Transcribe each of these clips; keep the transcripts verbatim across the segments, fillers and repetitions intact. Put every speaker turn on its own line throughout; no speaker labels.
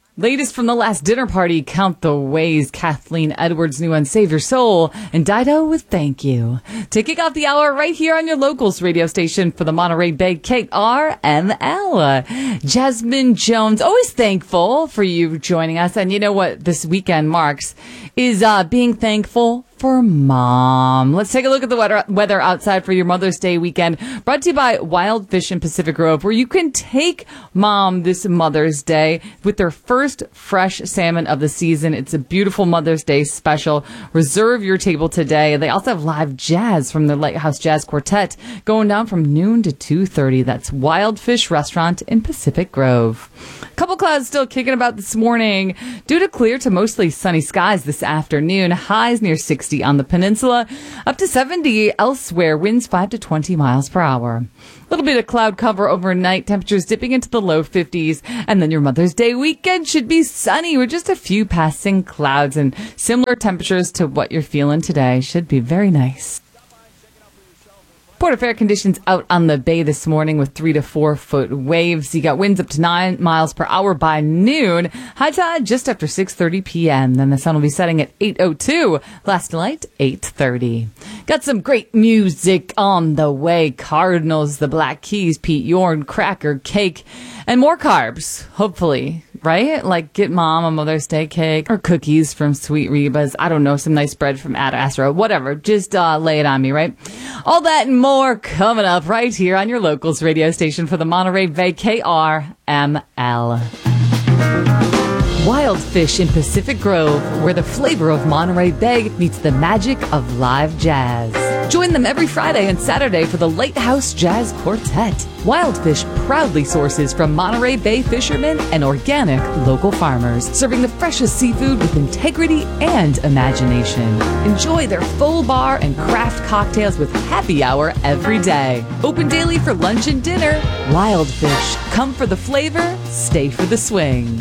Latest from the last dinner party, Count the Ways. Kathleen Edwards knew on Save Your Soul and Dido with Thank You. To kick off the hour right here on your locals radio station for the Monterey Bay K R M L. Jasmine Jones, always thankful for you joining us. And you know what this weekend marks is uh, being thankful for Mom. Let's take a look at the weather, weather outside for your Mother's Day weekend. Brought to you by Wild Fish in Pacific Grove, where you can take Mom this Mother's Day with their first fresh salmon of the season. It's a beautiful Mother's Day special. Reserve your table today. They also have live jazz from the Lighthouse Jazz Quartet going down from noon to two thirty. That's Wild Fish Restaurant in Pacific Grove. A couple clouds still kicking about this morning due to clear to mostly sunny skies this afternoon. Highs near sixty on the peninsula, up to seventy elsewhere. Winds five to twenty miles per hour. A little bit of cloud cover overnight. Temperatures dipping into the low fifties. And then your Mother's Day weekend should be sunny with just a few passing clouds and similar temperatures to what you're feeling today. Should be very nice. Port of Fair conditions out on the bay this morning with three to four foot waves. You got winds up to nine miles per hour by noon. High tide just after six thirty p.m. Then the sun will be setting at eight oh two. Last light, eight thirty. Got some great music on the way. Cardinals, the Black Keys, Pete Yorn, Cracker Cake, and more carbs, hopefully. Right? Like get Mom a Mother's Day cake or cookies from Sweet Reba's. I don't know, some nice bread from Ad Astra. Whatever. Just uh, lay it on me, right? All that and more coming up right here on your locals radio station for the Monterey Bay K R M L. Wild Fish in Pacific Grove, where the flavor of Monterey Bay meets the magic of live jazz. Join them every Friday and Saturday for the Lighthouse Jazz Quartet. Wild Fish proudly sources from Monterey Bay fishermen and organic local farmers, serving the freshest seafood with integrity and imagination. Enjoy their full bar and craft cocktails with happy hour every day. Open daily for lunch and dinner. Wild Fish. Come for the flavor, stay for the swing.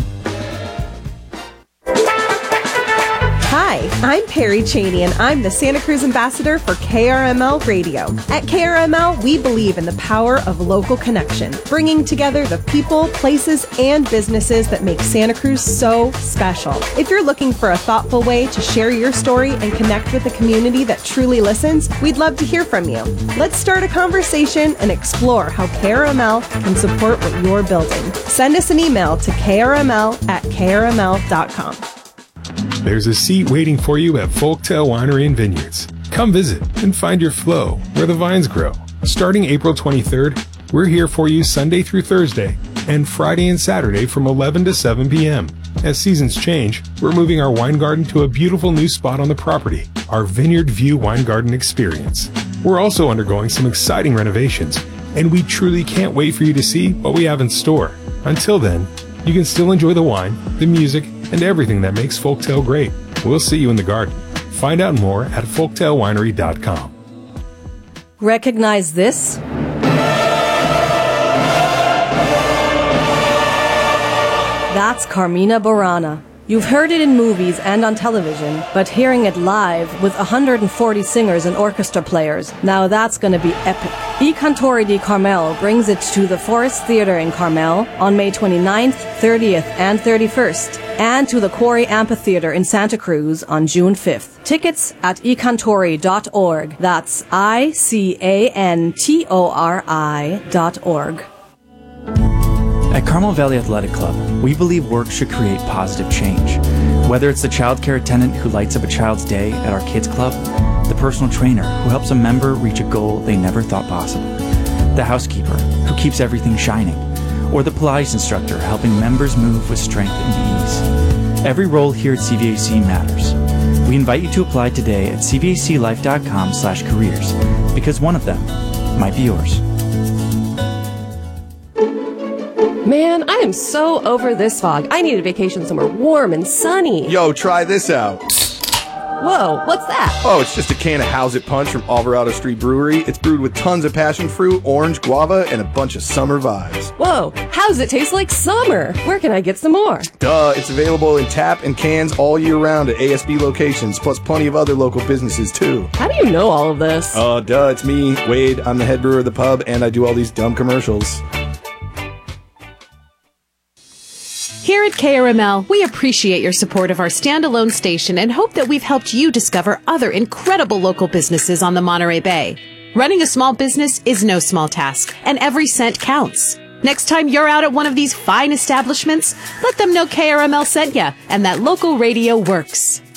Hi, I'm Perry Cheney, and I'm the Santa Cruz Ambassador for K R M L Radio. At K R M L, we believe in the power of local connection, bringing together the people, places, and businesses that make Santa Cruz so special. If you're looking for a thoughtful way to share your story and connect with a community that truly listens, we'd love to hear from you. Let's start a conversation and explore how K R M L can support what you're building. Send us an email to k r m l at k r m l dot com.
There's a seat waiting for you at Folktail Winery and Vineyards. Come visit and find your flow where the vines grow. Starting April twenty-third, we're here for you Sunday through Thursday and Friday and Saturday from eleven to seven p.m. As seasons change, we're moving our wine garden to a beautiful new spot on the property, our Vineyard View Wine Garden Experience. We're also undergoing some exciting renovations, and we truly can't wait for you to see what we have in store. Until then, you can still enjoy the wine, the music, and everything that makes Folktail great. We'll see you in the garden. Find out more at folktail winery dot com.
Recognize this? That's Carmina Burana. You've heard it in movies and on television, but hearing it live with one hundred forty singers and orchestra players, now that's going to be epic. I Cantori di Carmel brings it to the Forest Theater in Carmel on May twenty-ninth, thirtieth, and thirty-first, and to the Quarry Amphitheater in Santa Cruz on June fifth. Tickets at i cantori dot org. That's I C A N T O R I dot org.
At Carmel Valley Athletic Club, we believe work should create positive change. Whether it's the child care attendant who lights up a child's day at our kids club, the personal trainer who helps a member reach a goal they never thought possible, the housekeeper who keeps everything shining, or the Pilates instructor helping members move with strength and ease. Every role here at C V A C matters. We invite you to apply today at c v a c life dot com slash careers, because one of them might be yours.
Man, I am so over this fog. I need a vacation somewhere warm and sunny.
Yo, try this out.
Whoa, what's that?
Oh, it's just a can of How's It Punch from Alvarado Street Brewery. It's brewed with tons of passion fruit, orange, guava, and a bunch of summer vibes.
Whoa, how's it taste like summer? Where can I get some more?
Duh, it's available in tap and cans all year round at A S B locations, plus plenty of other local businesses, too.
How do you know all of this?
Uh, duh, it's me, Wade. I'm the head brewer of the pub, and I do all these dumb commercials.
Here at K R M L, we appreciate your support of our standalone station and hope that we've helped you discover other incredible local businesses on the Monterey Bay. Running a small business is no small task, and every cent counts. Next time you're out at one of these fine establishments, let them know K R M L sent ya and that local radio works.